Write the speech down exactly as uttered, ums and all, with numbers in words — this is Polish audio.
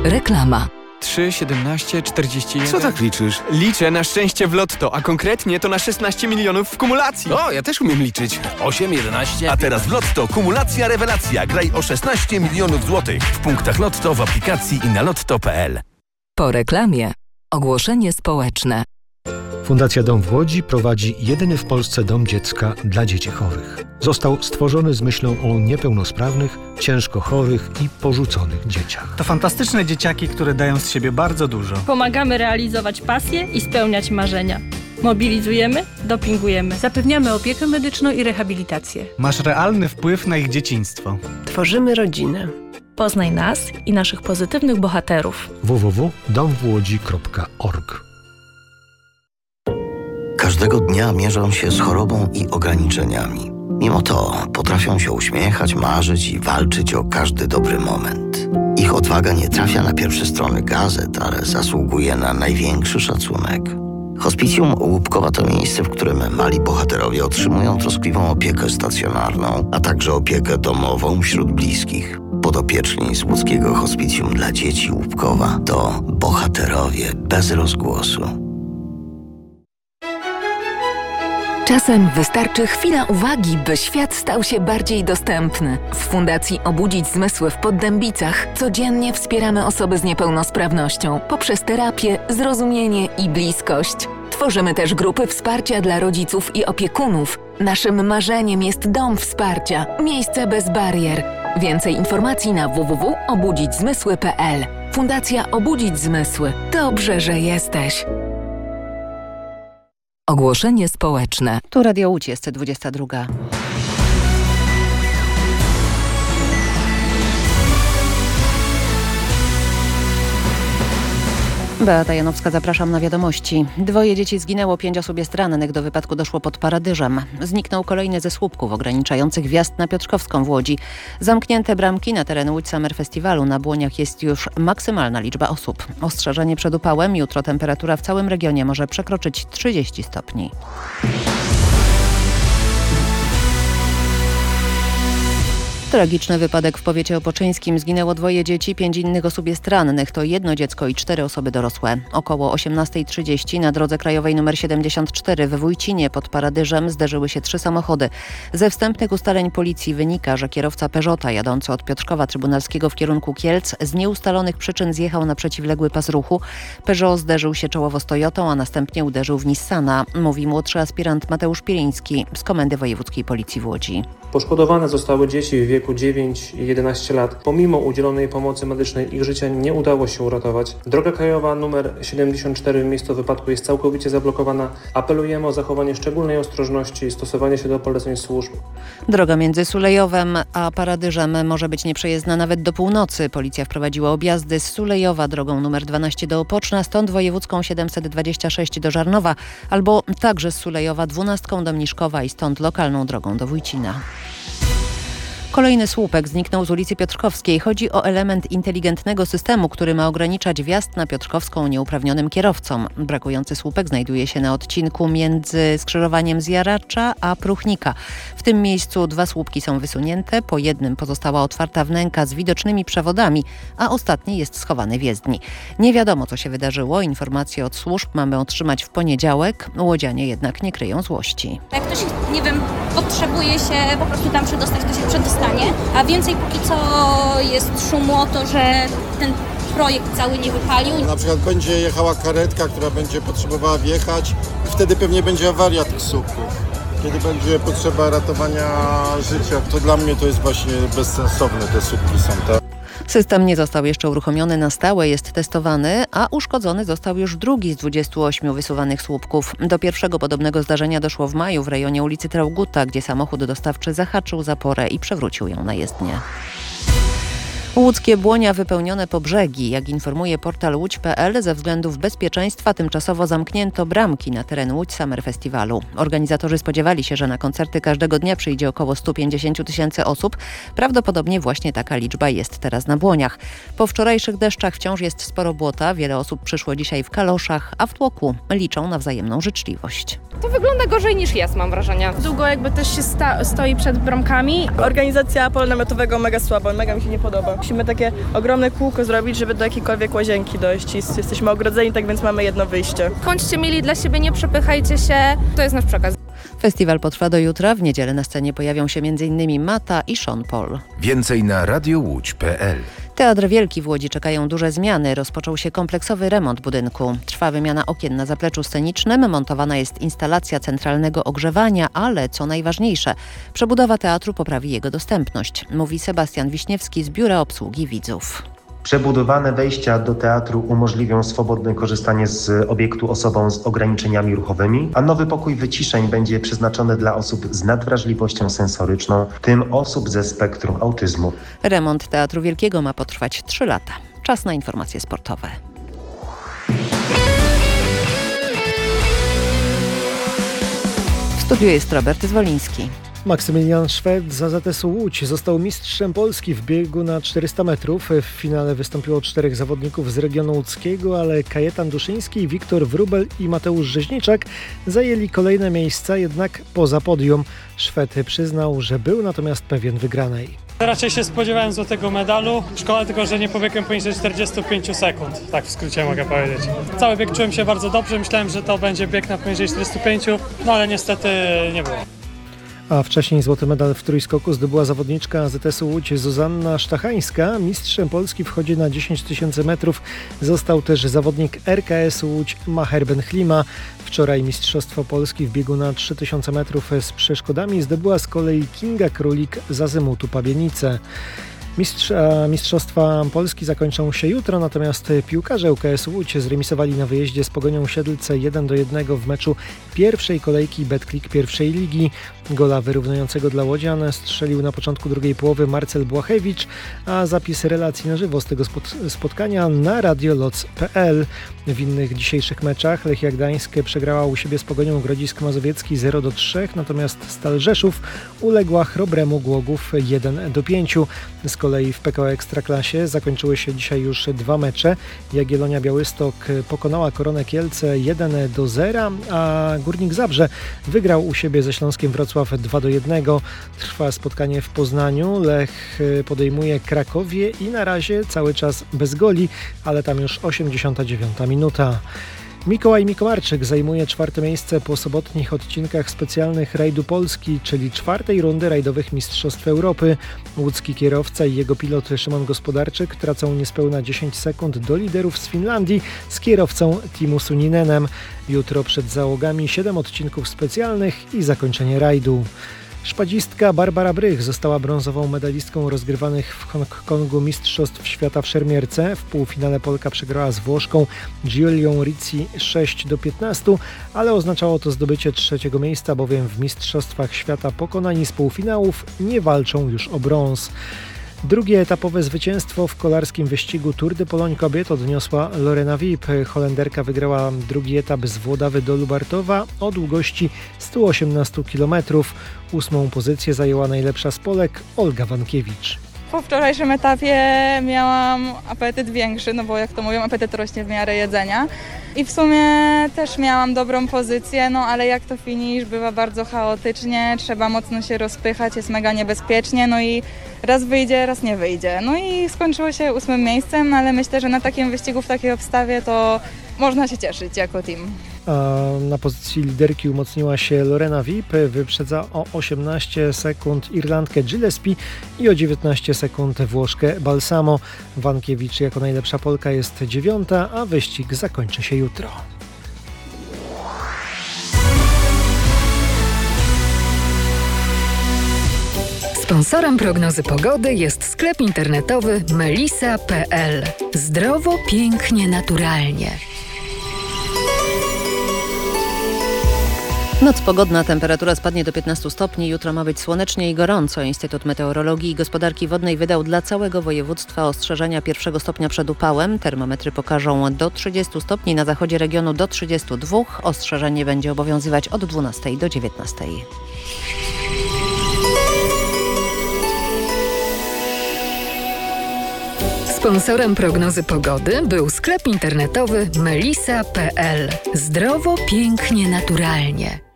Reklama. trzy, siedemnaście, czterdzieści jeden. Co tak liczysz? Liczę na szczęście w lotto, a konkretnie to na szesnaście milionów w kumulacji. O, ja też umiem liczyć. osiem, jedenaście. A teraz w Lotto kumulacja rewelacja. Graj o szesnaście milionów złotych. W punktach Lotto, w aplikacji i na lotto kropka pe el. Po reklamie ogłoszenie społeczne. Fundacja Dom w Łodzi prowadzi jedyny w Polsce dom dziecka dla dzieci chorych. Został stworzony z myślą o niepełnosprawnych, ciężko chorych i porzuconych dzieciach. To fantastyczne dzieciaki, które dają z siebie bardzo dużo. Pomagamy realizować pasje i spełniać marzenia. Mobilizujemy, dopingujemy. Zapewniamy opiekę medyczną i rehabilitację. Masz realny wpływ na ich dzieciństwo. Tworzymy rodzinę. Poznaj nas i naszych pozytywnych bohaterów. w w w kropka dom w łodzi kropka org. Każdego dnia mierzą się z chorobą i ograniczeniami. Mimo to potrafią się uśmiechać, marzyć i walczyć o każdy dobry moment. Ich odwaga nie trafia na pierwsze strony gazet, ale zasługuje na największy szacunek. Hospicjum Łupkowa to miejsce, w którym mali bohaterowie otrzymują troskliwą opiekę stacjonarną, a także opiekę domową wśród bliskich. Podopieczni z łódzkiego Hospicjum dla dzieci Łupkowa to bohaterowie bez rozgłosu. Czasem wystarczy chwila uwagi, by świat stał się bardziej dostępny. W Fundacji Obudzić Zmysły w Poddębicach codziennie wspieramy osoby z niepełnosprawnością poprzez terapię, zrozumienie i bliskość. Tworzymy też grupy wsparcia dla rodziców i opiekunów. Naszym marzeniem jest dom wsparcia, miejsce bez barier. Więcej informacji na w w w kropka obudzić zmysły kropka pe el. Fundacja Obudzić Zmysły. Dobrze, że jesteś. Ogłoszenie społeczne. Tu Radio Łódź, jest dwudziesta druga. Beata Janowska, zapraszam na wiadomości. Dwoje dzieci zginęło, pięć osób jest rannych. Do wypadku doszło pod Paradyżem. Zniknął kolejny ze słupków ograniczających wjazd na Piotrkowską w Łodzi. Zamknięte bramki na teren Łódź Summer Festiwalu. Na Błoniach jest już maksymalna liczba osób. Ostrzeżenie przed upałem. Jutro temperatura w całym regionie może przekroczyć trzydzieści stopni. Tragiczny wypadek w powiecie opoczyńskim. Zginęło dwoje dzieci, pięć innych osób jest rannych. To jedno dziecko i cztery osoby dorosłe. Około osiemnasta trzydzieści na drodze krajowej nr siedemdziesiąt cztery we Wójcinie pod Paradyżem zderzyły się trzy samochody. Ze wstępnych ustaleń policji wynika, że kierowca Peugeota jadący od Piotrkowa Trybunalskiego w kierunku Kielc z nieustalonych przyczyn zjechał na przeciwległy pas ruchu. Peugeot zderzył się czołowo z Toyotą, a następnie uderzył w Nissana, mówi młodszy aspirant Mateusz Pieliński z Komendy Wojewódzkiej Policji w Łodzi. Poszkodowane zostały dzieci w wieku dziewięć i jedenaście lat. Pomimo udzielonej pomocy medycznej ich życia nie udało się uratować. Droga krajowa nr siedemdziesiąt cztery w miejscu wypadku jest całkowicie zablokowana. Apelujemy o zachowanie szczególnej ostrożności i stosowanie się do poleceń służb. Droga między Sulejowem a Paradyżem może być nieprzejezdna nawet do północy. Policja wprowadziła objazdy z Sulejowa drogą nr dwanaście do Opoczna, stąd wojewódzką siedemset dwadzieścia sześć do Żarnowa, albo także z Sulejowa dwunastką do Mniszkowa i stąd lokalną drogą do Wójcina. Kolejny słupek zniknął z ulicy Piotrkowskiej. Chodzi o element inteligentnego systemu, który ma ograniczać wjazd na Piotrkowską nieuprawnionym kierowcom. Brakujący słupek znajduje się na odcinku między skrzyżowaniem Zjaracza a Pruchnika. W tym miejscu dwa słupki są wysunięte, po jednym pozostała otwarta wnęka z widocznymi przewodami, a ostatni jest schowany w jezdni. Nie wiadomo, co się wydarzyło. Informacje od służb mamy otrzymać w poniedziałek. Łodzianie jednak nie kryją złości. Jak ktoś, nie wiem, potrzebuje się po prostu tam przedostać, to się przedostanie. A więcej póki co jest szumu o to, że ten projekt cały nie wypalił. Na przykład będzie jechała karetka, która będzie potrzebowała wjechać i wtedy pewnie będzie awaria tych słupków. Kiedy będzie potrzeba ratowania życia, to dla mnie to jest właśnie bezsensowne, te słupki są, tak? System nie został jeszcze uruchomiony na stałe, jest testowany, a uszkodzony został już drugi z dwudziestu ośmiu wysuwanych słupków. Do pierwszego podobnego zdarzenia doszło w maju w rejonie ulicy Trauguta, gdzie samochód dostawczy zahaczył zaporę i przewrócił ją na jezdnię. Łódzkie Błonia wypełnione po brzegi. Jak informuje portal łódź kropka pe el, ze względów bezpieczeństwa tymczasowo zamknięto bramki na teren Łódź Summer Festiwalu. Organizatorzy spodziewali się, że na koncerty każdego dnia przyjdzie około sto pięćdziesiąt tysięcy osób. Prawdopodobnie właśnie taka liczba jest teraz na Błoniach. Po wczorajszych deszczach wciąż jest sporo błota. Wiele osób przyszło dzisiaj w kaloszach, a w tłoku liczą na wzajemną życzliwość. To wygląda gorzej niż jest, mam wrażenie. Długo jakby też się sta- stoi przed bramkami. Organizacja polu namiotowego mega słaba, mega mi się nie podoba. musimy takie ogromne kółko zrobić, żeby do jakiejkolwiek łazienki dojść. I jesteśmy ogrodzeni, tak więc mamy jedno wyjście. Bądźcie mili dla siebie, nie przepychajcie się, to jest nasz przekaz. Festiwal potrwa do jutra. W niedzielę na scenie pojawią się m in Mata i Sean Paul. Więcej na radiołódź kropka pe el. Teatr Wielki w Łodzi czekają duże zmiany. Rozpoczął się kompleksowy remont budynku. Trwa wymiana okien na zapleczu scenicznym, montowana jest instalacja centralnego ogrzewania, ale co najważniejsze, przebudowa teatru poprawi jego dostępność, mówi Sebastian Wiśniewski z Biura Obsługi Widzów. Przebudowane wejścia do teatru umożliwią swobodne korzystanie z obiektu osobom z ograniczeniami ruchowymi, a nowy pokój wyciszeń będzie przeznaczony dla osób z nadwrażliwością sensoryczną, w tym osób ze spektrum autyzmu. Remont Teatru Wielkiego ma potrwać trzy lata. Czas na informacje sportowe. W studiu jest Robert Zwoliński. Maksymilian Szwed z A Z S-u Łódź został mistrzem Polski w biegu na czterysta metrów. W finale wystąpiło czterech zawodników z regionu łódzkiego, ale Kajetan Duszyński, Wiktor Wróbel i Mateusz Rzeźniczak zajęli kolejne miejsca, jednak poza podium. Szwed przyznał, że był natomiast pewien wygranej. Raczej się spodziewałem złotego medalu. Szkoda tylko, że nie pobiegłem poniżej czterdzieści pięć sekund. Tak w skrócie mogę powiedzieć. Cały bieg czułem się bardzo dobrze. Myślałem, że to będzie bieg na poniżej czterdzieści pięć, no ale niestety nie było. A wcześniej złoty medal w trójskoku zdobyła zawodniczka A Z S-u Łódź Zuzanna Sztachańska. Mistrzem Polski w chodzie na dziesięć tysięcy metrów został też zawodnik R K S-u Łódź Maher Benhlima. Wczoraj Mistrzostwo Polski w biegu na trzy tysiące metrów z przeszkodami zdobyła z kolei Kinga Królik z Azymutu Pabienice. Mistrz, Mistrzostwa Polski zakończą się jutro, natomiast piłkarze U K S Łódź zremisowali na wyjeździe z Pogonią Siedlce jeden do jednego w meczu pierwszej kolejki Betclic pierwszej ligi. Gola wyrównującego dla łodzian strzelił na początku drugiej połowy Marcel Błachewicz, a zapis relacji na żywo z tego spotkania na radioloc kropka pe el. W innych dzisiejszych meczach Lechia Gdańsk przegrała u siebie z Pogonią Grodzisk Mazowiecki zero do trzech, natomiast Stal Rzeszów uległa Chrobremu Głogów jeden do pięciu. Z kolei w P K O Ekstraklasie zakończyły się dzisiaj już dwa mecze. Jagiellonia Białystok pokonała Koronę Kielce jeden do zera, a Górnik Zabrze wygrał u siebie ze Śląskiem Wrocław dwa do jednego. Trwa spotkanie w Poznaniu. Lech podejmuje Krakowie i na razie cały czas bez goli, ale tam już osiemdziesiąta dziewiąta minuta. Mikołaj Mikołajczyk zajmuje czwarte miejsce po sobotnich odcinkach specjalnych Rajdu Polski, czyli czwartej rundy rajdowych Mistrzostw Europy. Łódzki kierowca i jego pilot Szymon Gospodarczyk tracą niespełna dziesięć sekund do liderów z Finlandii z kierowcą Timu Suninenem. Jutro przed załogami siedem odcinków specjalnych i zakończenie rajdu. Szpadzistka Barbara Brych została brązową medalistką rozgrywanych w Hongkongu Mistrzostw Świata w szermierce. W półfinale Polka przegrała z Włoszką Giulią Ricci sześć do piętnastu, ale oznaczało to zdobycie trzeciego miejsca, bowiem w Mistrzostwach Świata pokonani z półfinałów nie walczą już o brąz. Drugie etapowe zwycięstwo w kolarskim wyścigu Tour de Pologne kobiet odniosła Lorena Wiip. Holenderka wygrała drugi etap z Włodawy do Lubartowa o długości sto osiemnaście kilometrów. Ósmą pozycję zajęła najlepsza z Polek Olga Wankiewicz. Po wczorajszym etapie miałam apetyt większy, no bo jak to mówią, apetyt rośnie w miarę jedzenia. I w sumie też miałam dobrą pozycję, no ale jak to finish, bywa bardzo chaotycznie, trzeba mocno się rozpychać, jest mega niebezpiecznie, no i raz wyjdzie, raz nie wyjdzie. No i skończyło się ósmym miejscem, ale myślę, że na takim wyścigu, w takiej obstawie to można się cieszyć jako team. A na pozycji liderki umocniła się Lorena Wiip, wyprzedza o osiemnaście sekund Irlandkę Gillespie i o dziewiętnaście sekund Włoszkę Balsamo. Wankiewicz jako najlepsza Polka jest dziewiąta, a wyścig zakończy się jutro. Sponsorem prognozy pogody jest sklep internetowy melisa kropka pe el. Zdrowo, pięknie, naturalnie. Noc pogodna, temperatura spadnie do piętnastu stopni, jutro ma być słonecznie i gorąco. Instytut Meteorologii i Gospodarki Wodnej wydał dla całego województwa ostrzeżenia pierwszego stopnia przed upałem. Termometry pokażą do trzydziestu stopni, na zachodzie regionu do trzydziestu dwóch. Ostrzeżenie będzie obowiązywać od dwunastej do dziewiętnastej. Sponsorem prognozy pogody był sklep internetowy melisa kropka pe el. Zdrowo, pięknie, naturalnie.